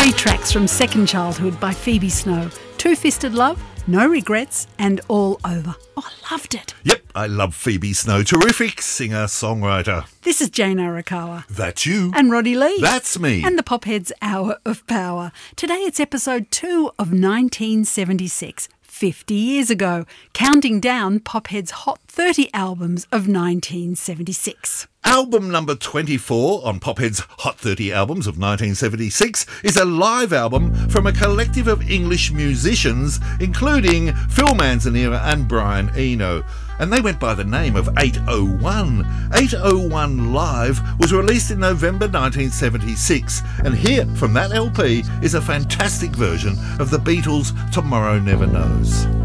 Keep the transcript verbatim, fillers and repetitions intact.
Three tracks from Second Childhood by Phoebe Snow. Two-Fisted Love, No Regrets and All Over. Oh, I loved it. Yep, I love Phoebe Snow. Terrific singer-songwriter. This is Jane Arakawa. That's you. And Roddy Lee. That's me. And the Popheads Hour of Power. Today it's episode two of nineteen seventy-six. fifty years ago, counting down Pophead's Hot thirty albums of nineteen seventy-six. Album number twenty-four on Pophead's Hot thirty albums of nineteen seventy-six is a live album from a collective of English musicians, including Phil Manzanera and Brian Eno. And they went by the name of eight oh one. eight oh one Live was released in November nineteen seventy-six, and here from that L P is a fantastic version of the Beatles' Tomorrow Never Knows.